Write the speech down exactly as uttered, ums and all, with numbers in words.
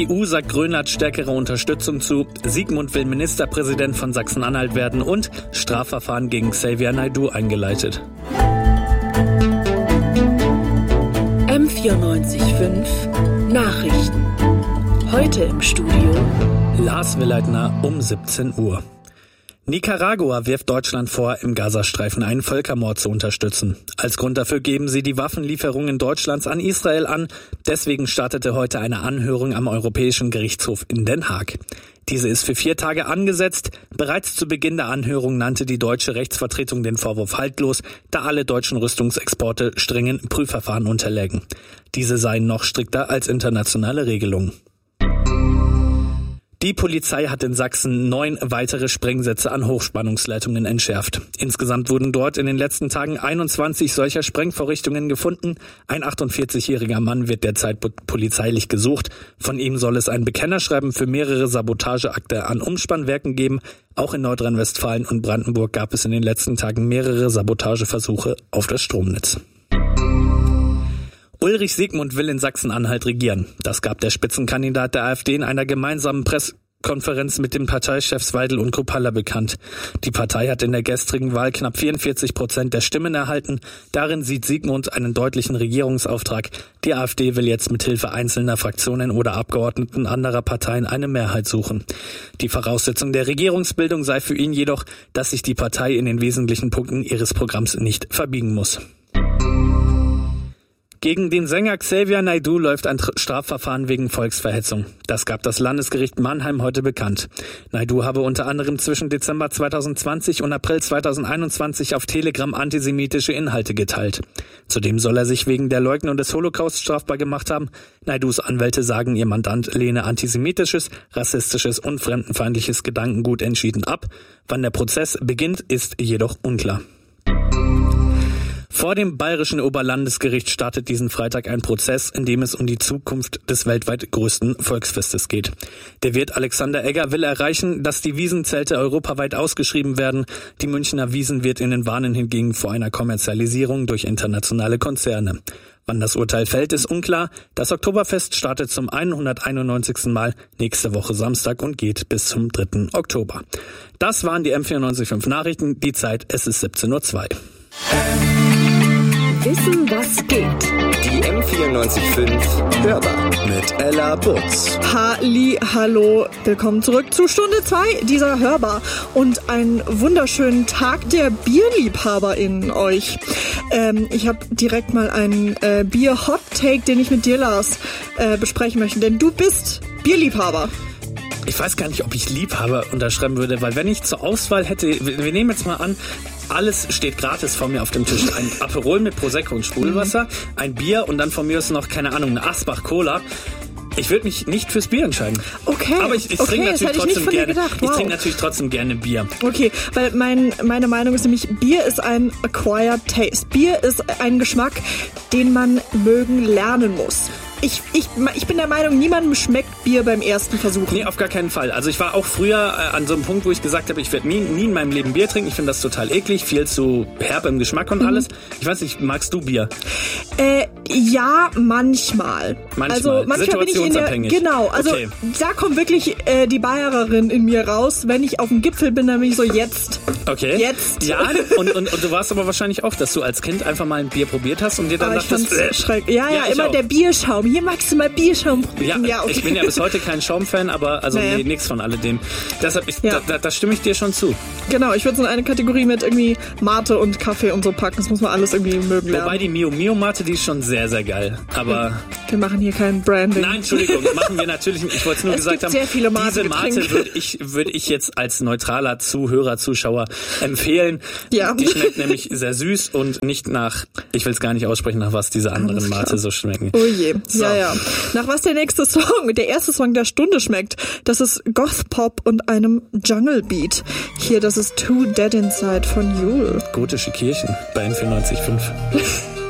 E U sagt Grönland stärkere Unterstützung zu, Sigmund will Ministerpräsident von Sachsen-Anhalt werden und Strafverfahren gegen Xavier Naidoo eingeleitet. M vierundneunzig Komma fünf Nachrichten. Heute im Studio Lars Willeitner um siebzehn Uhr. Nicaragua wirft Deutschland vor, im Gazastreifen einen Völkermord zu unterstützen. Als Grund dafür geben sie die Waffenlieferungen Deutschlands an Israel an. Deswegen startete heute eine Anhörung am Europäischen Gerichtshof in Den Haag. Diese ist für vier Tage angesetzt. Bereits zu Beginn der Anhörung nannte die deutsche Rechtsvertretung den Vorwurf haltlos, da alle deutschen Rüstungsexporte strengen Prüfverfahren unterlägen. Diese seien noch strikter als internationale Regelungen. Die Polizei hat in Sachsen neun weitere Sprengsätze an Hochspannungsleitungen entschärft. Insgesamt wurden dort in den letzten Tagen einundzwanzig solcher Sprengvorrichtungen gefunden. Ein achtundvierzigjähriger Mann wird derzeit polizeilich gesucht. Von ihm soll es ein Bekennerschreiben für mehrere Sabotageakte an Umspannwerken geben. Auch in Nordrhein-Westfalen und Brandenburg gab es in den letzten Tagen mehrere Sabotageversuche auf das Stromnetz. Ulrich Siegmund will in Sachsen-Anhalt regieren. Das gab der Spitzenkandidat der AfD in einer gemeinsamen Pressekonferenz mit den Parteichefs Weidel und Kruppalla bekannt. Die Partei hat in der gestrigen Wahl knapp vierundvierzig Prozent der Stimmen erhalten. Darin sieht Siegmund einen deutlichen Regierungsauftrag. Die AfD will jetzt mit Hilfe einzelner Fraktionen oder Abgeordneten anderer Parteien eine Mehrheit suchen. Die Voraussetzung der Regierungsbildung sei für ihn jedoch, dass sich die Partei in den wesentlichen Punkten ihres Programms nicht verbiegen muss. Gegen den Sänger Xavier Naidoo läuft ein Strafverfahren wegen Volksverhetzung. Das gab das Landesgericht Mannheim heute bekannt. Naidoo habe unter anderem zwischen Dezember zweitausendzwanzig und April zweitausendeinundzwanzig auf Telegram antisemitische Inhalte geteilt. Zudem soll er sich wegen der Leugnung des Holocaust strafbar gemacht haben. Naidoos Anwälte sagen, ihr Mandant lehne antisemitisches, rassistisches und fremdenfeindliches Gedankengut entschieden ab. Wann der Prozess beginnt, ist jedoch unklar. Vor dem Bayerischen Oberlandesgericht startet diesen Freitag ein Prozess, in dem es um die Zukunft des weltweit größten Volksfestes geht. Der Wirt Alexander Egger will erreichen, dass die Wiesenzelte europaweit ausgeschrieben werden. Die Münchner Wiesenwirtinnen warnen hingegen vor einer Kommerzialisierung durch internationale Konzerne. Wann das Urteil fällt, ist unklar. Das Oktoberfest startet zum hunderteinundneunzigsten Mal nächste Woche Samstag und geht bis zum dritten Oktober. Das waren die M vierundneunzig Komma fünf Nachrichten. Die Zeit, es ist siebzehn Uhr zwei. Wissen, was geht. Die M vierundneunzig Komma fünf Hörbar mit Ella Butz. Halli, hallo, willkommen zurück zu Stunde zwei dieser Hörbar und einen wunderschönen Tag der BierliebhaberInnen euch. Ähm, ich habe direkt mal einen äh, Bier-Hot-Take, den ich mit dir, Lars, äh, besprechen möchte, denn du bist Bierliebhaber. Ich weiß gar nicht, ob ich Liebhaber unterschreiben würde, weil wenn ich zur Auswahl hätte, wir nehmen jetzt mal an, alles steht gratis vor mir auf dem Tisch. Ein Aperol mit Prosecco und Sprudelwasser, ein Bier und dann von mir ist noch, keine Ahnung, eine Asbach Cola. Ich würde mich nicht fürs Bier entscheiden. Okay. Aber ich, ich okay, trinke natürlich ich trotzdem gerne. Wow. Ich trinke natürlich trotzdem gerne Bier. Okay, weil mein, meine Meinung ist nämlich, Bier ist ein acquired taste. Bier ist ein Geschmack, den man mögen lernen muss. Ich, ich, ich bin der Meinung, niemandem schmeckt Bier beim ersten Versuch. Nee, auf gar keinen Fall. Also ich war auch früher äh, an so einem Punkt, wo ich gesagt habe, ich werde nie, nie in meinem Leben Bier trinken. Ich finde das total eklig, viel zu herb im Geschmack und mhm. alles. Ich weiß nicht, magst du Bier? Äh, ja, manchmal. Manchmal, also manchmal bin ich in der, genau, also okay. Da kommt wirklich äh, die Bayererin in mir raus. Wenn ich auf dem Gipfel bin, dann bin ich so, jetzt. Okay. Jetzt. Ja, und, und, und du warst aber wahrscheinlich auch, dass du als Kind einfach mal ein Bier probiert hast und dir dann aber dachtest, ich fand's schrecklich. Ja, ja, ja immer auch. Der Bierschaum. Hier magst du mal Bierschaum probieren. Ja, ja okay. Ich bin ja bis heute kein Schaumfan, aber also naja. nee, nichts von alledem. Deshalb, ich, ja. da, da stimme ich dir schon zu. Genau, ich würde es in eine Kategorie mit irgendwie Mate und Kaffee und so packen. Das muss man alles irgendwie mögen lernen. Wobei die Mio Mio Mate, die ist schon sehr, sehr geil. Aber wir machen hier kein Branding. Nein, Entschuldigung, machen wir natürlich nicht. Ich wollte es nur es gesagt gibt haben, sehr viele Mate diese Mate würde ich, würde ich jetzt als neutraler Zuhörer, Zuschauer empfehlen. Ja. Die schmeckt nämlich sehr süß und nicht nach, ich will es gar nicht aussprechen, nach was diese anderen Mate so schmecken. Oh je, so. ja, ja. Nach was der nächste Song, der erste Song der Stunde schmeckt, das ist Goth Pop und einem Jungle Beat. Hier, das ist Too Dead Inside von Jule. Gotische Kirchen bei M vierundneunzig Komma fünf.